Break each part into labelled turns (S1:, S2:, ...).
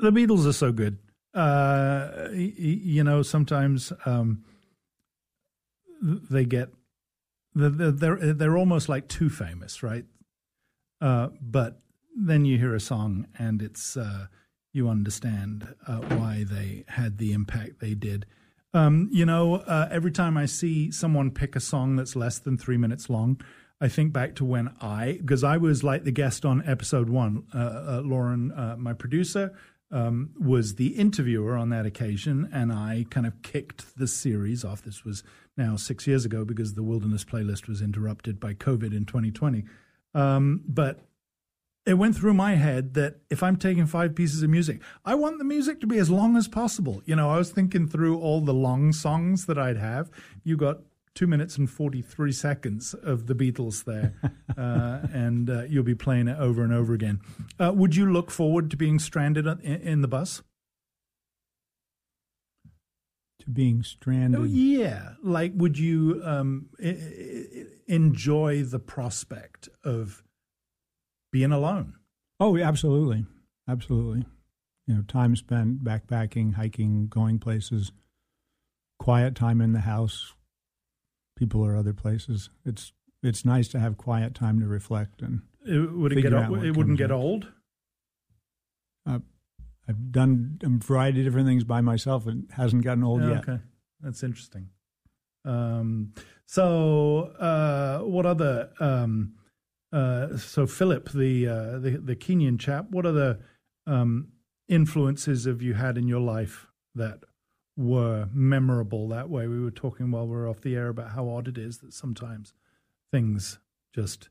S1: The Beatles are so good. Sometimes they get they're almost like too famous, right? But then you hear a song and it's you understand why they had the impact they did. Every time I see someone pick a song that's less than 3 minutes long, I think back to when because I was like the guest on episode 1. Lauren, my producer, was the interviewer on that occasion, and I kind of kicked the series off. This was now 6 years ago because the Wilderness playlist was interrupted by COVID in 2020. But it went through my head that if I'm taking 5 pieces of music, I want the music to be as long as possible. I was thinking through all the long songs that I'd have. You got 2 minutes and 43 seconds of the Beatles there, and you'll be playing it over and over again. Would you look forward to being stranded in the bus?
S2: To being stranded?
S1: Oh, yeah. Like, would you enjoy the prospect of being alone?
S2: Oh, absolutely. Absolutely. Time spent backpacking, hiking, going places, quiet time in the house, people or other places. It's nice to have quiet time to reflect and
S1: it wouldn't get old?
S2: I've done a variety of different things by myself. It hasn't gotten old yet.
S1: Okay. That's interesting. What other so Philip, the Kenyan chap, what other influences have you had in your life that were memorable that way? We were talking while we were off the air about how odd it is that sometimes things just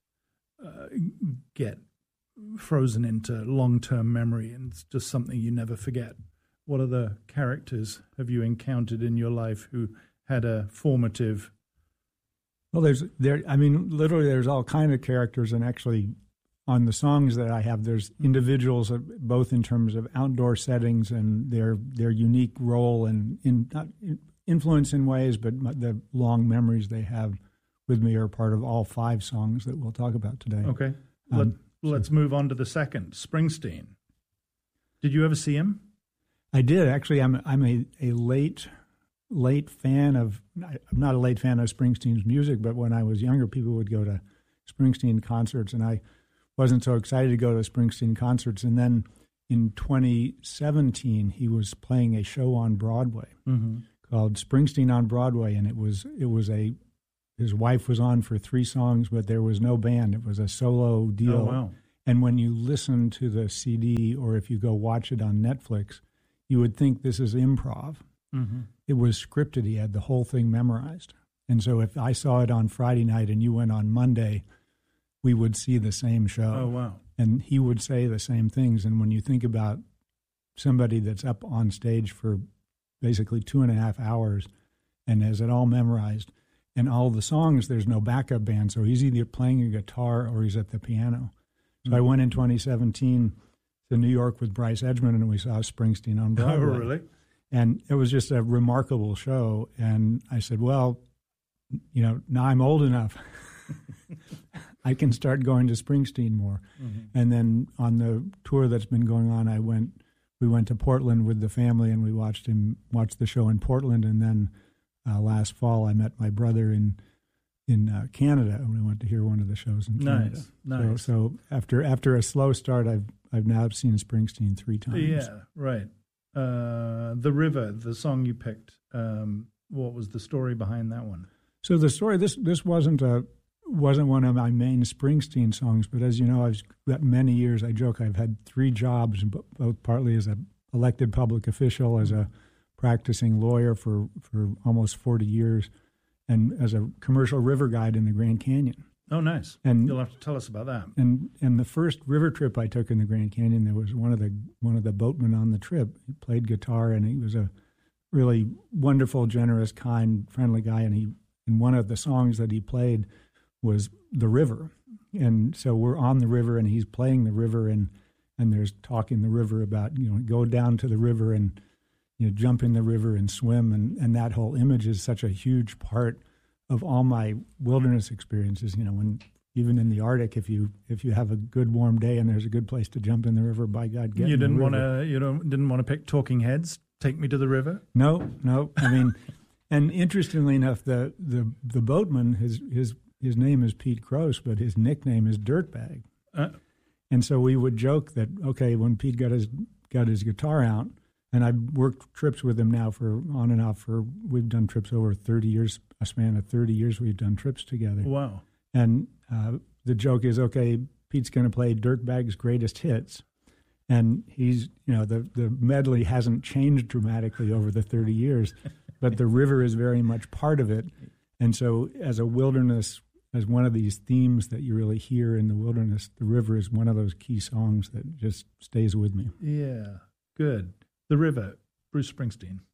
S1: get frozen into long-term memory, and it's just something you never forget. What other characters have you encountered in your life who had a formative?
S2: Well, literally there's all kinds of characters, and actually on the songs that I have, there's individuals, both in terms of outdoor settings and their unique role and not influence in ways, but the long memories they have with me are part of all 5 songs that we'll talk about today.
S1: Okay. Let's move on to the second, Springsteen. Did you ever see him?
S2: I did. Actually, I'm a late fan of, I'm not a late fan of Springsteen's music, but when I was younger, people would go to Springsteen concerts, and I wasn't so excited to go to Springsteen concerts. And then in 2017, he was playing a show on Broadway called Springsteen on Broadway, and his wife was on for 3 songs, but there was no band. It was a solo deal.
S1: Oh, wow.
S2: And when you listen to the CD, or if you go watch it on Netflix, you would think this is improv. Mm-hmm. It was scripted. He had the whole thing memorized. And so if I saw it on Friday night and you went on Monday, we would see the same show.
S1: Oh, wow.
S2: And he would say the same things. And when you think about somebody that's up on stage for basically 2.5 hours and has it all memorized, and all the songs, there's no backup band, so he's either playing a guitar or he's at the piano. So I went in 2017 to New York with Bryce Edgman, and we saw Springsteen on Broadway.
S1: Oh, really?
S2: And it was just a remarkable show. And I said, well, now I'm old enough. I can start going to Springsteen more. Mm-hmm. And then on the tour that's been going on, we went to Portland with the family, and we watched the show in Portland, and then last fall, I met my brother in Canada, and we went to hear one of the shows in Canada.
S1: Nice.
S2: So after a slow start, I've now seen Springsteen 3 times.
S1: Yeah, right. The River, the song you picked. What was the story behind that one?
S2: So the story, this wasn't one of my main Springsteen songs, but as you know, I've got many years. I joke I've had 3 jobs, both partly as an elected public official, as a practicing lawyer for almost 40 years, and as a commercial river guide in the Grand Canyon.
S1: Oh, nice. And you'll have to tell us about that.
S2: And the first river trip I took in the Grand Canyon, there was one of the boatmen on the trip. He played guitar, and he was a really wonderful, generous, kind, friendly guy. And one of the songs that he played was The River. And so we're on the river, and he's playing the river, and there's talk in the river about, go down to the river and jump in the river and swim, and that whole image is such a huge part of all my wilderness experiences. When even in the Arctic, if you have a good warm day and there's a good place to jump in the river, by God, get
S1: you
S2: in
S1: didn't
S2: the
S1: want
S2: river.
S1: to didn't want to pick Talking Heads. Take me to the river.
S2: No. I mean, and interestingly enough, the boatman, his name is Pete Gross, but his nickname is Dirtbag. And so we would joke that, okay, when Pete got his guitar out, and I've worked trips with him now for on and off we've done trips over 30 years, a span of 30 years we've done trips together.
S1: Wow.
S2: And the joke is, okay, Pete's going to play Dirtbag's greatest hits. And he's, the medley hasn't changed dramatically over the 30 years, but the river is very much part of it. And so as one of these themes that you really hear in the wilderness, the river is one of those key songs that just stays with me.
S1: Yeah, good. The River, Bruce Springsteen.